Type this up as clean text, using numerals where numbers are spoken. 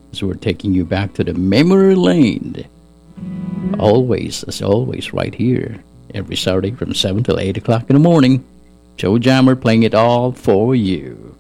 as we're taking you back to the memory lane. Always, as always, right here. Every Saturday from 7 till 8 o'clock in the morning. Joe Jammer playing it all for you.